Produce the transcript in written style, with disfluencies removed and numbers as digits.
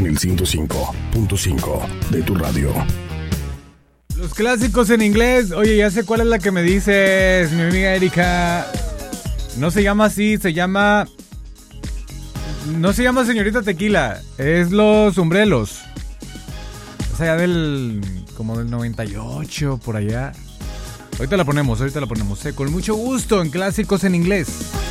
en el 105.5 de tu radio. Los clásicos en inglés. Oye, ya sé cuál es la que me dices, mi amiga Erika. No se llama así, se llama... No se llama Señorita Tequila, es Los Umbrelos. Es allá como del 98, por allá. Ahorita la ponemos, con mucho gusto en Clásicos en Inglés.